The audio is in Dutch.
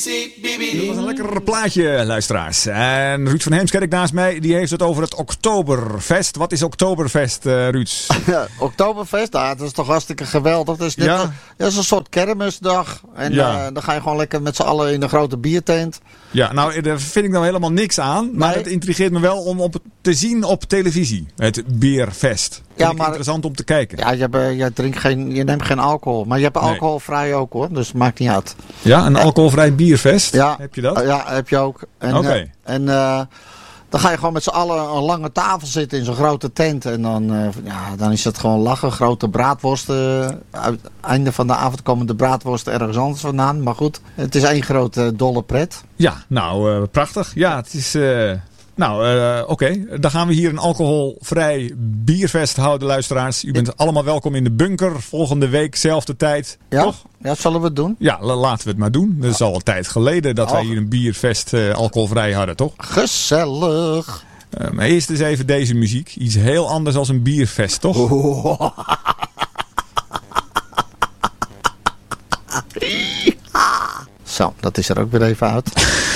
Dat was een lekker plaatje, luisteraars. En Ruud van Heemskerk naast mij, die heeft het over het Oktoberfest. Wat is Oktoberfest, Ruud? Ja, Oktoberfest, dat is toch hartstikke geweldig. Dat is, dat is een soort kermisdag. En dan ga je gewoon lekker met z'n allen in een grote biertent. Ja, nou, daar vind ik nou helemaal niks aan. Maar het intrigeert me wel om te zien op televisie. Het bierfest. Ja, maar interessant om te kijken. Ja, je neemt geen alcohol. Maar je hebt alcoholvrij ook hoor. Dus het maakt niet uit. Ja, een alcoholvrij bierfest? Ja, heb je dat? Ja, heb je ook. En dan ga je gewoon met z'n allen aan een lange tafel zitten in zo'n grote tent. En dan is het gewoon lachen. Grote braadworsten. Aan het einde van de avond komen de braadworsten ergens anders vandaan. Maar goed, het is één grote dolle pret. Ja, nou, prachtig. Ja, het is... Oké. Dan gaan we hier een alcoholvrij bierfest houden, luisteraars. U bent allemaal welkom in de bunker. Volgende week, zelfde tijd. Ja? Toch? Ja, zullen we het doen? Ja, laten we het maar doen. Dat is al een tijd geleden dat wij hier een bierfest alcoholvrij hadden, toch? Gezellig. Maar eerst eens even deze muziek. Iets heel anders als een bierfest, toch? Zo, dat is er ook weer even uit.